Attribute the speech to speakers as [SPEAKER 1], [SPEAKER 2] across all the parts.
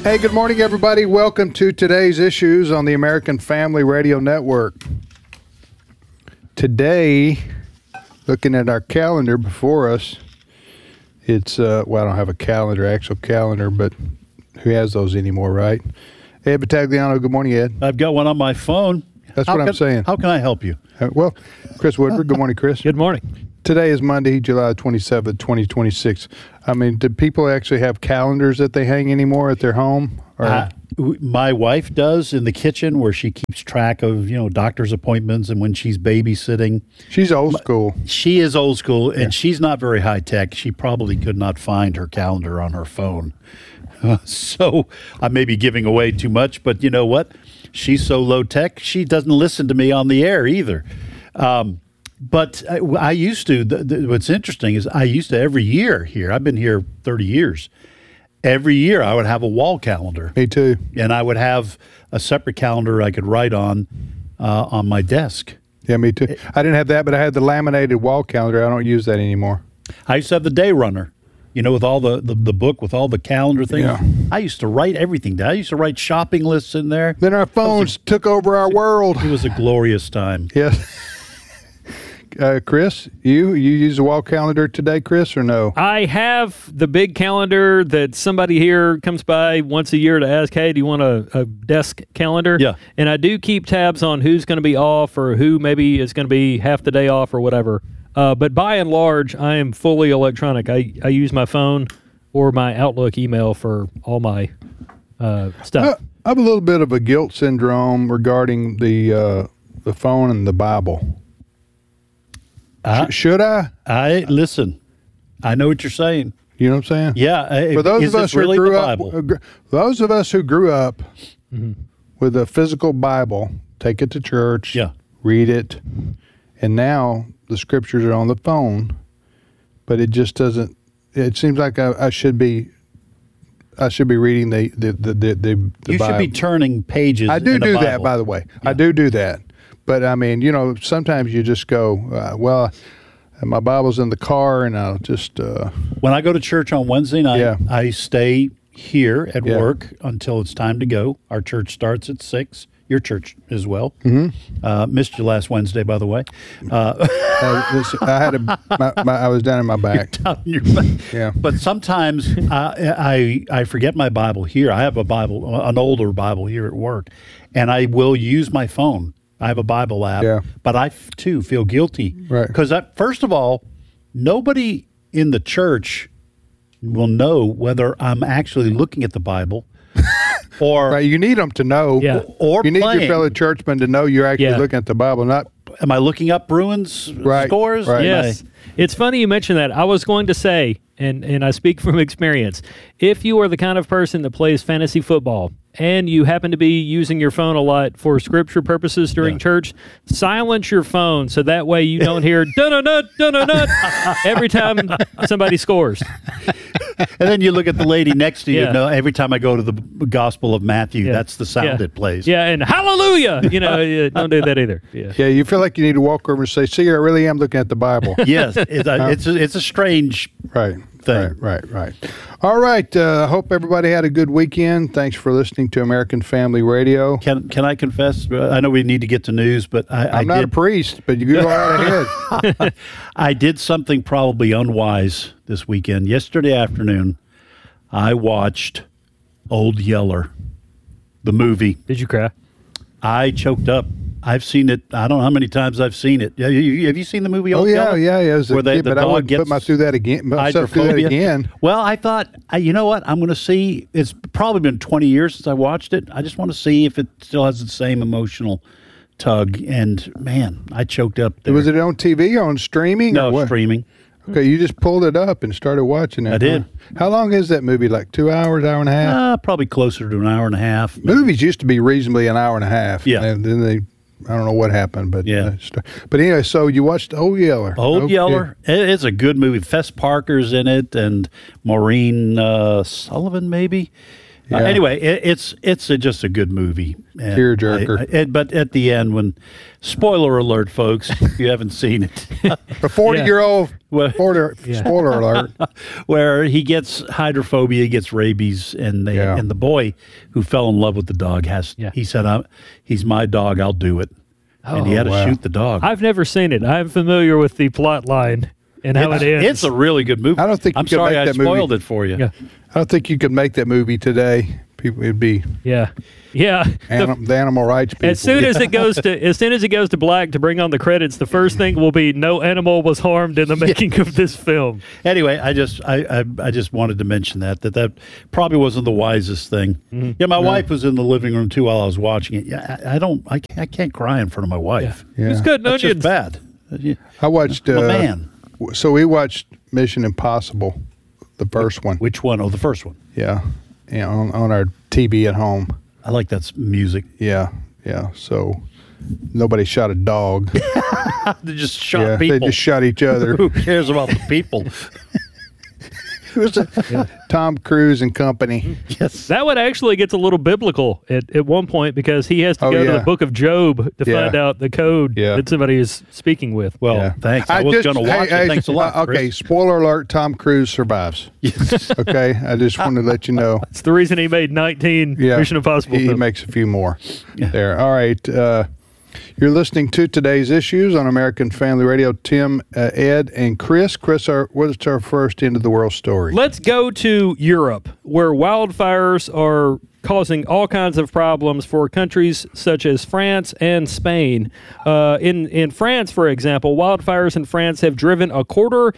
[SPEAKER 1] Hey, good morning, everybody. Welcome to today's issues on the American Family Radio Network. Today, looking at our calendar before us, it's, well, I don't have actual calendar, but who has those anymore, right? Ed Battagliano, good morning, Ed.
[SPEAKER 2] I've got one on my phone.
[SPEAKER 1] That's what I'm saying.
[SPEAKER 2] How can I help you?
[SPEAKER 1] Well, Chris Woodward, good morning, Chris.
[SPEAKER 3] Good morning.
[SPEAKER 1] Today is Monday, July 27th, 2026. I mean, do people actually have calendars that they hang anymore at their home? Or?
[SPEAKER 2] My wife does in the kitchen where she keeps track of, doctor's appointments and when she's babysitting.
[SPEAKER 1] She's old school.
[SPEAKER 2] She is old school, and she's not very high tech. She probably could not find her calendar on her phone. So I may be giving away too much, but you know what? She's so low tech, she doesn't listen to me on the air either. But I used to, what's interesting is I used to every year here, I've been here 30 years, every year I would have a wall calendar.
[SPEAKER 1] Me too.
[SPEAKER 2] And I would have a separate calendar I could write on my desk.
[SPEAKER 1] Yeah, me too. I didn't have that, but I had the laminated wall calendar. I don't use that anymore.
[SPEAKER 2] I used to have the day runner, with all the book with all the calendar things.
[SPEAKER 1] Yeah.
[SPEAKER 2] I used to write everything down. I used to write shopping lists in there.
[SPEAKER 1] Then our phones took over our world.
[SPEAKER 2] It was a glorious time.
[SPEAKER 1] Yes. Chris, you use a wall calendar today, Chris, or no?
[SPEAKER 3] I have the big calendar that somebody here comes by once a year to ask, hey, do you want a desk calendar?
[SPEAKER 2] Yeah.
[SPEAKER 3] And I do keep tabs on who's going to be off or who maybe is going to be half the day off or whatever. But by and large, I am fully electronic. I use my phone or my Outlook email for all my stuff.
[SPEAKER 1] I have a little bit of a guilt syndrome regarding the phone and the Bible. Should I?
[SPEAKER 2] Listen. I know what you're saying.
[SPEAKER 1] You know what I'm saying?
[SPEAKER 2] Yeah.
[SPEAKER 1] For those of us who
[SPEAKER 2] really
[SPEAKER 1] grew
[SPEAKER 2] the
[SPEAKER 1] up,
[SPEAKER 2] Bible?
[SPEAKER 1] those of us who grew up with a physical Bible, take it to church, read it, and now the scriptures are on the phone, but it just doesn't. It seems like I should be reading the
[SPEAKER 2] You
[SPEAKER 1] Bible.
[SPEAKER 2] should be turning pages.
[SPEAKER 1] I do
[SPEAKER 2] in the
[SPEAKER 1] that,
[SPEAKER 2] Bible.
[SPEAKER 1] by the way.
[SPEAKER 2] Yeah.
[SPEAKER 1] I do that. But, I mean, sometimes you just go, my Bible's in the car, and I'll just...
[SPEAKER 2] When I go to church on Wednesday night, I stay here at work until it's time to go. Our church starts at 6. Your church as well. Mm-hmm. Missed you last Wednesday, by the way.
[SPEAKER 1] I was down in my back.
[SPEAKER 2] Down in your back.
[SPEAKER 1] Yeah.
[SPEAKER 2] But sometimes I forget my Bible here. I have a Bible, an older Bible here at work, and I will use my phone. I have a Bible app, but I, too, feel guilty.
[SPEAKER 1] Right.
[SPEAKER 2] Because, first of all, nobody in the church will know whether I'm actually looking at the Bible or...
[SPEAKER 1] Right, you need them to know.
[SPEAKER 3] Yeah.
[SPEAKER 2] Or
[SPEAKER 1] you need
[SPEAKER 2] playing.
[SPEAKER 1] your fellow churchmen to know you're actually looking at the Bible, not...
[SPEAKER 2] Am I looking up Bruins scores?
[SPEAKER 1] Right.
[SPEAKER 3] Yes. It's funny you mention that. I was going to say, and I speak from experience, if you are the kind of person that plays fantasy football and you happen to be using your phone a lot for scripture purposes during church, silence your phone so that way you don't hear dun-dun-dun, dun-dun-dun every time somebody scores.
[SPEAKER 2] And then you look at the lady next to you. Every time I go to the Gospel of Matthew, that's the sound it plays.
[SPEAKER 3] Yeah, and hallelujah! Don't do that either.
[SPEAKER 1] Yeah, you feel like you need to walk over and say, see, I really am looking at the Bible.
[SPEAKER 2] Yes, it's a strange thing.
[SPEAKER 1] Right. All right. I hope everybody had a good weekend. Thanks for listening to American Family Radio.
[SPEAKER 2] Can I confess? I know we need to get to news, but
[SPEAKER 1] I'm not a priest, but you go right ahead.
[SPEAKER 2] I did something probably unwise this weekend. Yesterday afternoon, I watched Old Yeller, the movie.
[SPEAKER 3] Did you cry?
[SPEAKER 2] I choked up. I've seen it. I don't know how many times I've seen it. Have you seen the movie Old Yeller?
[SPEAKER 1] Yeah. As a
[SPEAKER 2] Where
[SPEAKER 1] kid, but I wouldn't put myself through that again.
[SPEAKER 2] Well, I thought, you know what? I'm going to see. It's probably been 20 years since I watched it. I just want to see if it still has the same emotional tug. And, man, I choked up there.
[SPEAKER 1] Was it on TV, on streaming?
[SPEAKER 2] No, streaming.
[SPEAKER 1] Okay, you just pulled it up and started watching it.
[SPEAKER 2] I did.
[SPEAKER 1] How long is that movie? Like 2 hours, hour and a half?
[SPEAKER 2] Probably closer to an hour and a half.
[SPEAKER 1] Movies used to be reasonably an hour and a half.
[SPEAKER 2] Yeah.
[SPEAKER 1] And then they... I don't know what happened, but but anyway, so you watched Old Yeller.
[SPEAKER 2] Old Yeller. It's a good movie. Fess Parker's in it, and Maureen Sullivan, maybe.
[SPEAKER 1] Yeah.
[SPEAKER 2] Anyway, it's just a good movie.
[SPEAKER 1] Tearjerker.
[SPEAKER 2] But at the end, when spoiler alert, folks, if you haven't seen it,
[SPEAKER 1] The 40-year-old spoiler alert.
[SPEAKER 2] where he gets hydrophobia, gets rabies, and the boy who fell in love with the dog he said, "He's my dog, I'll do it," and he had to shoot the dog.
[SPEAKER 3] I've never seen it. I'm familiar with the plot line and how it ends.
[SPEAKER 2] It's a really good movie.
[SPEAKER 1] I don't think
[SPEAKER 2] I'm sorry I spoiled it for you.
[SPEAKER 3] Yeah.
[SPEAKER 1] I don't think you could make that movie today. People, it'd be
[SPEAKER 3] Yeah.
[SPEAKER 1] the animal rights people.
[SPEAKER 3] As soon as it goes to black to bring on the credits, the first thing will be no animal was harmed in the making of this film.
[SPEAKER 2] Anyway, I just wanted to mention that probably wasn't the wisest thing. Mm-hmm. Yeah, my wife was in the living room too while I was watching it. Yeah, I can't cry in front of my wife.
[SPEAKER 3] Yeah. It's good.
[SPEAKER 2] That's just bad.
[SPEAKER 1] I watched.
[SPEAKER 2] I'm a man.
[SPEAKER 1] So we watched Mission Impossible, the first one.
[SPEAKER 2] Which one? Oh, the first one.
[SPEAKER 1] Yeah, on our TV at home.
[SPEAKER 2] I like that music.
[SPEAKER 1] Yeah. So nobody shot a dog.
[SPEAKER 2] They just shot people.
[SPEAKER 1] They just shot each other.
[SPEAKER 2] Who cares about the people?
[SPEAKER 1] Tom Cruise and company.
[SPEAKER 2] Yes.
[SPEAKER 3] That one actually gets a little biblical at one point because he has to go to the book of Job to find out the code that somebody is speaking with.
[SPEAKER 2] Well, thanks. I was going to watch it. Thanks a lot.
[SPEAKER 1] Okay, spoiler alert, Tom Cruise survives.
[SPEAKER 2] Yes.
[SPEAKER 1] Okay, I just wanted to let you know.
[SPEAKER 3] It's the reason he made 19 Mission Impossible
[SPEAKER 1] films. He makes a few more there. All right. You're listening to Today's Issues on American Family Radio. Tim, Ed, and Chris. Chris, what's our first end of the world story?
[SPEAKER 3] Let's go to Europe, where wildfires are causing all kinds of problems for countries such as France and Spain. In France, for example, wildfires in France have driven a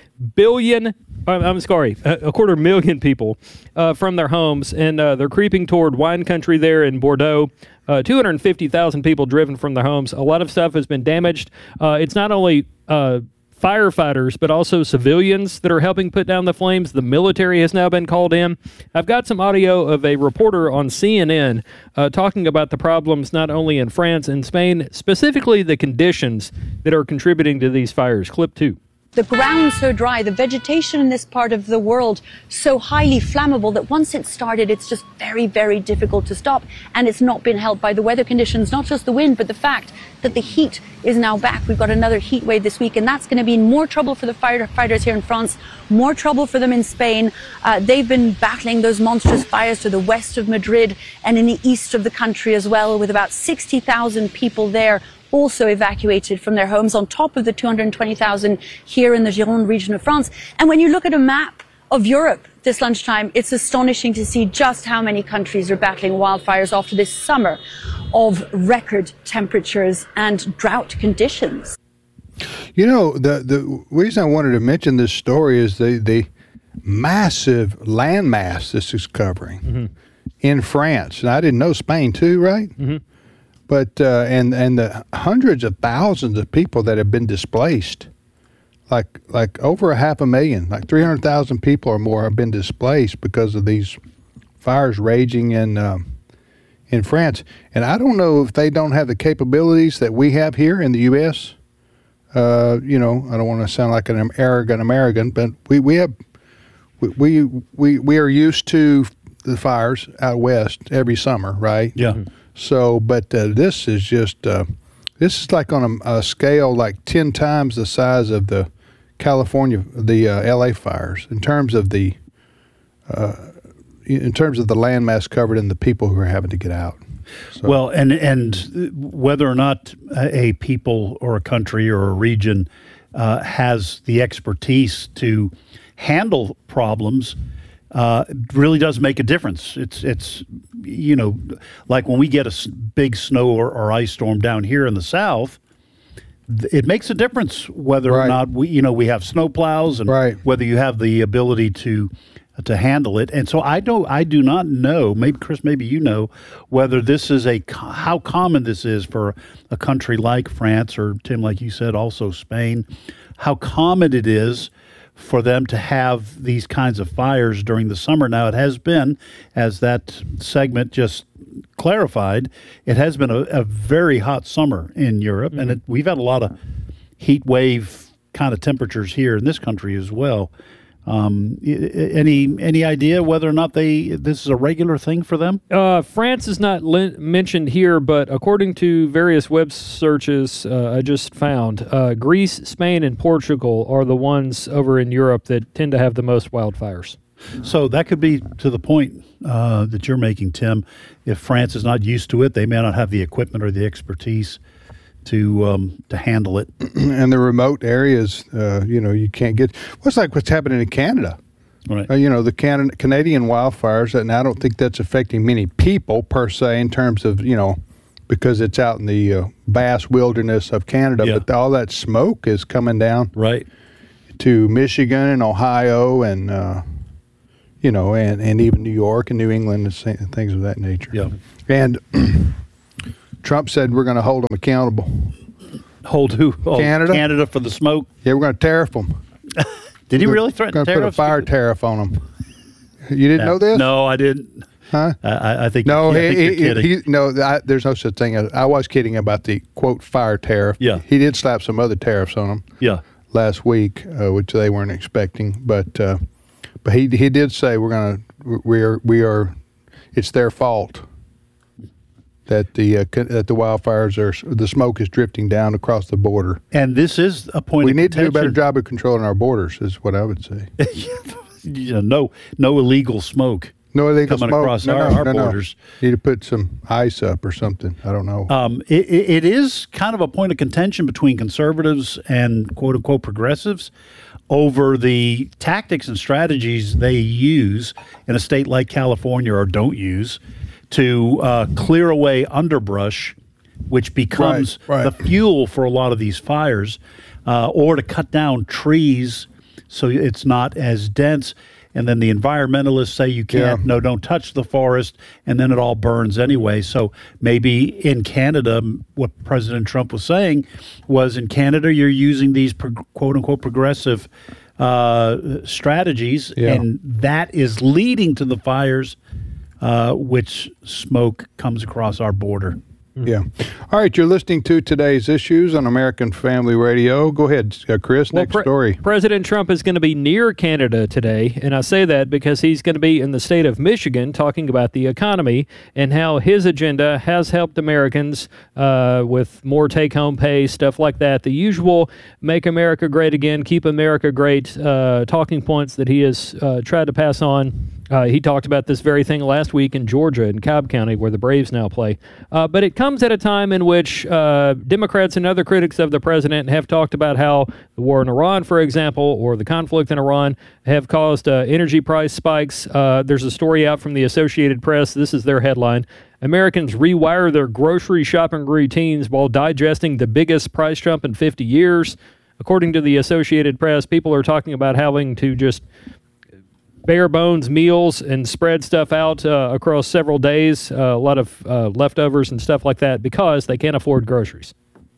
[SPEAKER 3] 250,000 people from their homes, and they're creeping toward wine country there in Bordeaux. 250,000 people driven from their homes. A lot of stuff has been damaged. It's not only firefighters, but also civilians that are helping put down the flames. The military has now been called in. I've got some audio of a reporter on CNN talking about the problems not only in France and Spain, specifically the conditions that are contributing to these fires. Clip 2.
[SPEAKER 4] The ground so dry, the vegetation in this part of the world so highly flammable that once it's started, it's just very, very difficult to stop. And it's not been helped by the weather conditions, not just the wind, but the fact that the heat is now back. We've got another heat wave this week, and that's going to be more trouble for the firefighters here in France, more trouble for them in Spain. They've been battling those monstrous fires to the west of Madrid and in the east of the country as well, with about 60,000 people there also evacuated from their homes, on top of the 220,000 here in the Gironde region of France. And when you look at a map of Europe this lunchtime, it's astonishing to see just how many countries are battling wildfires after this summer of record temperatures and drought conditions.
[SPEAKER 1] You know, the reason I wanted to mention this story is the massive landmass this is covering in France. And I didn't know Spain too, right? Mm-hmm. But and the hundreds of thousands of people that have been displaced, like over 500,000, like 300,000 people or more have been displaced because of these fires raging in France. And I don't know if they don't have the capabilities that we have here in the U.S. I don't want to sound like an arrogant American, but we are used to the fires out west every summer, right?
[SPEAKER 2] Yeah. Mm-hmm.
[SPEAKER 1] So, but this is just this is like on a scale like 10 times the size of the LA fires in terms of the landmass covered and the people who are having to get out. So.
[SPEAKER 2] Well, and whether or not a people or a country or a region has the expertise to handle problems. Really does make a difference. It's like when we get a big snow or ice storm down here in the South, it makes a difference whether or not we have snow plows and whether you have the ability to handle it. And so I do not know. Maybe Chris, maybe you know whether this is how common this is for a country like France or Tim, like you said, also Spain. How common it is for them to have these kinds of fires during the summer. Now, it has been, as that segment just clarified, it has been a very hot summer in Europe, and we've had a lot of heat wave kind of temperatures here in this country as well. Any idea whether or not this is a regular thing for them?
[SPEAKER 3] France is not mentioned here, but according to various web searches I just found, Greece, Spain, and Portugal are the ones over in Europe that tend to have the most wildfires.
[SPEAKER 2] So that could be to the point that you're making, Tim. If France is not used to it, they may not have the equipment or the expertise to handle it.
[SPEAKER 1] And the remote areas, you can't get. What's what's happening in Canada?
[SPEAKER 2] Right.
[SPEAKER 1] The Canadian wildfires, and I don't think that's affecting many people per se in terms of, because it's out in the vast wilderness of Canada, but all that smoke is coming down to Michigan and Ohio and, and even New York and New England and things of that nature.
[SPEAKER 2] Yeah.
[SPEAKER 1] And Trump said we're going to hold them accountable.
[SPEAKER 2] Hold who?
[SPEAKER 1] Canada.
[SPEAKER 2] Canada for the smoke?
[SPEAKER 1] Yeah, we're going to tariff them.
[SPEAKER 2] Did he really threaten
[SPEAKER 1] tariffs? Going to put a fire tariff on them. You didn't know this?
[SPEAKER 2] No, I didn't.
[SPEAKER 1] Huh?
[SPEAKER 2] I think
[SPEAKER 1] no.
[SPEAKER 2] You're kidding.
[SPEAKER 1] There's no such thing. I was kidding about the quote fire tariff.
[SPEAKER 2] Yeah.
[SPEAKER 1] He did slap some other tariffs on them.
[SPEAKER 2] Yeah.
[SPEAKER 1] Last week, which they weren't expecting, but he did say we are. It's their fault that the wildfires the smoke is drifting down across the border.
[SPEAKER 2] And this is a point.
[SPEAKER 1] We
[SPEAKER 2] of
[SPEAKER 1] need
[SPEAKER 2] contention.
[SPEAKER 1] to do a better job of controlling our borders, is what I would say.
[SPEAKER 2] No illegal smoke.
[SPEAKER 1] No illegal
[SPEAKER 2] coming
[SPEAKER 1] smoke
[SPEAKER 2] across our borders.
[SPEAKER 1] Need to put some ice up or something. I don't know.
[SPEAKER 2] It is kind of a point of contention between conservatives and quote unquote progressives over the tactics and strategies they use in a state like California or don't use to clear away underbrush, which becomes the fuel for a lot of these fires, or to cut down trees so it's not as dense. And then the environmentalists say you can't, don't touch the forest, and then it all burns anyway. So maybe in Canada, what President Trump was saying was in Canada, you're using these quote-unquote progressive strategies, and that is leading to the fires, which smoke comes across our border.
[SPEAKER 1] Yeah. All right, you're listening to today's issues on American Family Radio. Go ahead, Chris, next story.
[SPEAKER 3] President Trump is going to be near Canada today, and I say that because he's going to be in the state of Michigan talking about the economy and how his agenda has helped Americans with more take-home pay, stuff like that. The usual Make America Great Again, Keep America Great talking points that he has tried to pass on. He talked about this very thing last week in Georgia, in Cobb County, where the Braves now play. But it comes at a time in which Democrats and other critics of the president have talked about how the war in Iran, for example, or the conflict in Iran have caused energy price spikes. There's a story out from the Associated Press. This is their headline. Americans rewire their grocery shopping routines while digesting the biggest price jump in 50 years. According to the Associated Press, people are talking about having to just bare bones meals and spread stuff out across several days, a lot of leftovers and stuff like that because they can't afford groceries.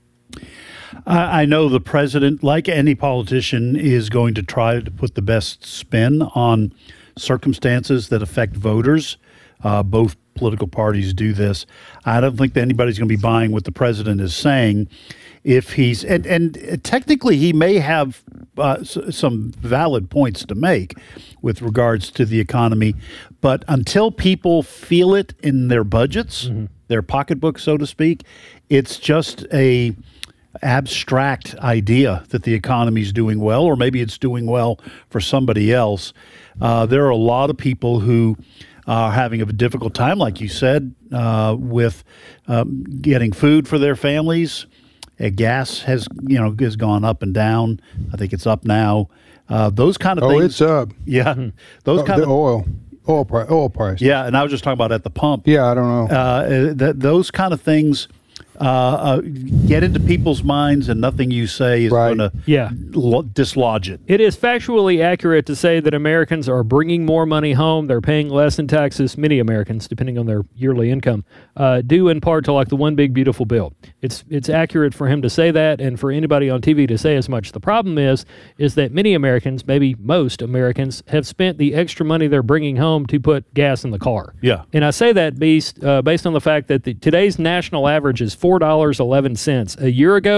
[SPEAKER 2] I know the president, like any politician, is going to try to put the best spin on circumstances that affect voters. Both political parties do this. I don't think that anybody's going to be buying what the president is saying. If he's and technically he may have some valid points to make with regards to the economy, but until people feel it in their budgets, their pocketbooks, so to speak, it's just a abstract idea that the economy is doing well, or maybe it's doing well for somebody else. There are a lot of people who are having a difficult time, like you said, with getting food for their families. Gas has gone up and down. I think it's up now. Those kind of things.
[SPEAKER 1] Oh, it's up.
[SPEAKER 2] Yeah, those kind of
[SPEAKER 1] oil price.
[SPEAKER 2] Yeah, and I was just talking about at the pump.
[SPEAKER 1] Yeah, I don't know.
[SPEAKER 2] Those kind of things get into people's minds, and nothing you say is going to dislodge it.
[SPEAKER 3] It is factually accurate to say that Americans are bringing more money home. They're paying less in taxes, many Americans, depending on their yearly income, due in part to like the One Big Beautiful Bill. It's accurate for him to say that and for anybody on TV to say as much. The problem is that many Americans, maybe most Americans, have spent the extra money they're bringing home to put gas in the car.
[SPEAKER 2] Yeah.
[SPEAKER 3] And I say that based on the fact that today's national average is $4.11. A year ago,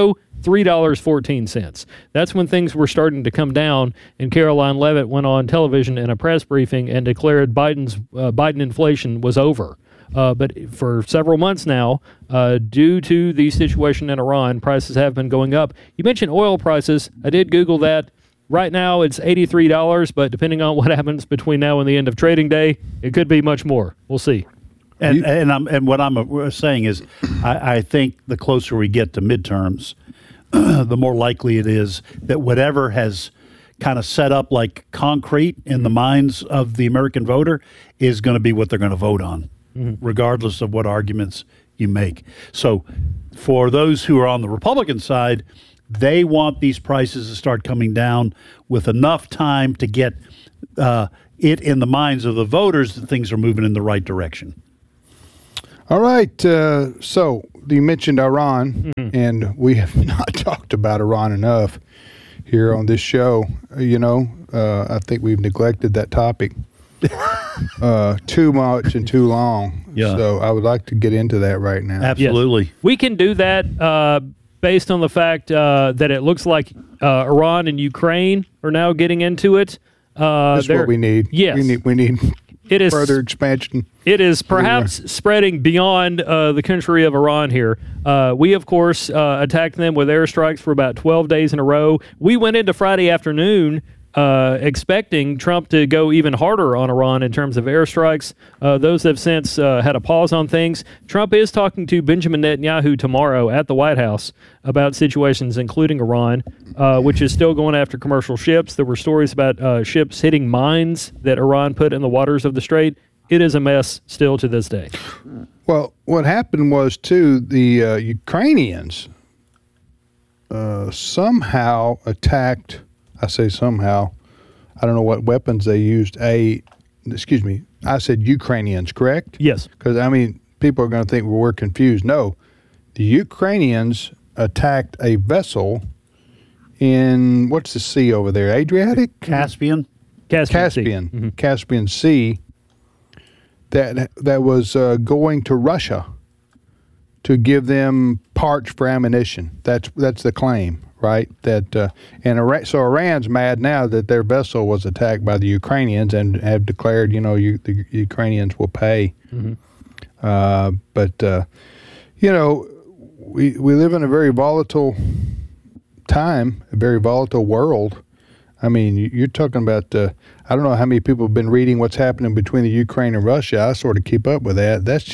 [SPEAKER 3] $3.14. That's when things were starting to come down, and Caroline Leavitt went on television in a press briefing and declared Biden inflation was over. But for several months now, due to the situation in Iran, prices have been going up. You mentioned oil prices. I did Google that. Right now, it's $83, but depending on what happens between now and the end of trading day, it could be much more. We'll see.
[SPEAKER 2] And what I'm saying is, I think the closer we get to midterms, the more likely it is that whatever has kind of set up like concrete in the minds of the American voter is going to be what they're going to vote on, regardless of what arguments you make. So for those who are on the Republican side, they want these prices to start coming down with enough time to get it in the minds of the voters that things are moving in the right direction.
[SPEAKER 1] All right. So you mentioned Iran, and we have not talked about Iran enough here on this show. I think we've neglected that topic too much and too long.
[SPEAKER 2] Yeah.
[SPEAKER 1] So I would like to get into that right now.
[SPEAKER 2] Absolutely.
[SPEAKER 3] Yes. We can do that based on the fact that it looks like Iran and Ukraine are now getting into it.
[SPEAKER 1] That's what we need.
[SPEAKER 3] Yes.
[SPEAKER 1] We need further expansion.
[SPEAKER 3] It is perhaps spreading beyond the country of Iran here. We, of course, attacked them with airstrikes for about 12 days in a row. We went into Friday afternoon expecting Trump to go even harder on Iran in terms of airstrikes. Those have since had a pause on things. Trump is talking to Benjamin Netanyahu tomorrow at the White House about situations including Iran, which is still going after commercial ships. There were stories about ships hitting mines that Iran put in the waters of the Strait. It is a mess still to this day.
[SPEAKER 1] Well, what happened was, too, the Ukrainians somehow attacked. I say somehow. I don't know what weapons they used. Excuse me. I said Ukrainians, correct?
[SPEAKER 3] Yes.
[SPEAKER 1] Because, people are going to think we're confused. No. The Ukrainians attacked a vessel in, what's the sea over there? Adriatic?
[SPEAKER 2] Caspian?
[SPEAKER 1] Caspian.
[SPEAKER 3] Mm-hmm.
[SPEAKER 1] Caspian Sea that was going to Russia to give them parts for ammunition. That's the claim. Right, so Iran's mad now that their vessel was attacked by the Ukrainians and have declared, the Ukrainians will pay. But we live in a very volatile time, a very volatile world. You're talking about, I don't know how many people have been reading what's happening between the Ukraine and Russia. I sort of keep up with that. That's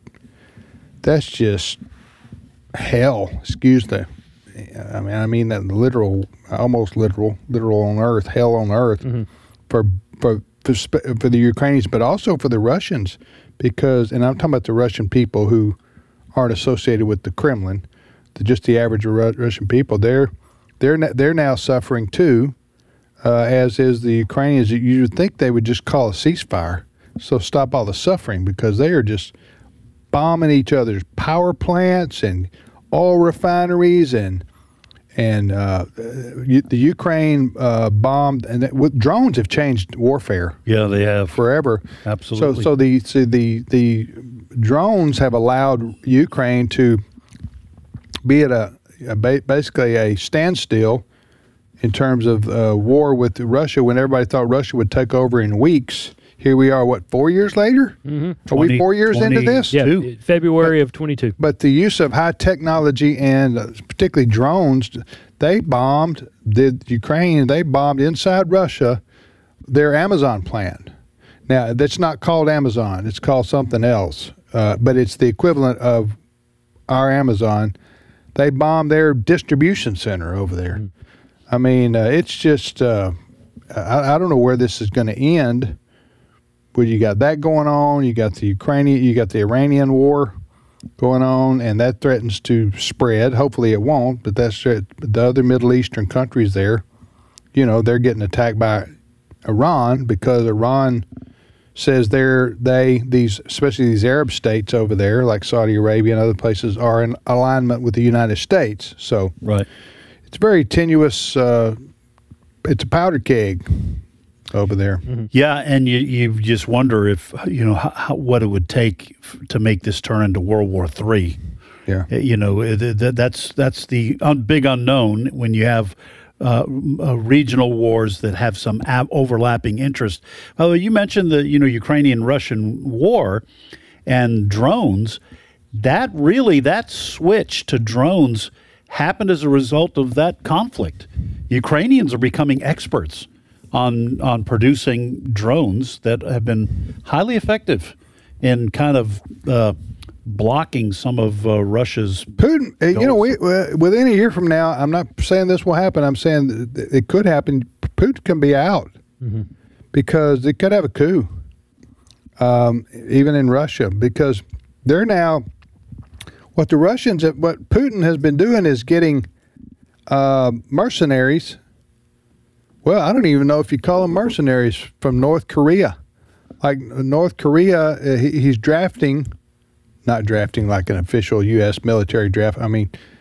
[SPEAKER 1] just hell. Excuse the. I mean that literal, almost literal on earth, hell on earth for the Ukrainians, but also for the Russians, because, and I'm talking about the Russian people who aren't associated with the Kremlin, just the average Russian people. They're now suffering too, as is the Ukrainians. You would think they would just call a ceasefire, so stop all the suffering, because they are just bombing each other's power plants and oil refineries, and the Ukraine bombed, and with drones have changed warfare.
[SPEAKER 2] Yeah, they have
[SPEAKER 1] forever.
[SPEAKER 2] Absolutely.
[SPEAKER 1] So the drones have allowed Ukraine to be at basically a standstill in terms of war with Russia. When everybody thought Russia would take over in weeks, here we are, 4 years later? Are we 4 years into this?
[SPEAKER 3] Yeah, February of 22.
[SPEAKER 1] But the use of high technology and particularly drones, they bombed inside Russia their Amazon plant. Now, that's not called Amazon. It's called something else. But it's the equivalent of our Amazon. They bombed their distribution center over there. It's just, I don't know where this is going to end. But you got that going on. You got the Iranian war going on, and that threatens to spread. Hopefully it won't, but that's the other Middle Eastern countries there. They're getting attacked by Iran because Iran says especially these Arab states over there, like Saudi Arabia and other places, are in alignment with the United States. So
[SPEAKER 2] right,
[SPEAKER 1] it's very tenuous. It's a powder keg over there.
[SPEAKER 2] Yeah, and you just wonder if what it would take to make this turn into World War III.
[SPEAKER 1] Yeah.
[SPEAKER 2] That's the big unknown when you have regional wars that have some overlapping interest. You mentioned the Ukrainian-Russian war and drones. That switch to drones happened as a result of that conflict. Ukrainians are becoming experts on producing drones that have been highly effective in kind of blocking some of Russia's
[SPEAKER 1] Putin. Within a year from now, I'm not saying this will happen. I'm saying it could happen. Putin can be out because they could have a coup, even in Russia, because they're now. What Putin has been doing is getting mercenaries. Well, I don't even know if you call them mercenaries from North Korea. Like North Korea, he's not drafting like an official U.S. military draft. I mean,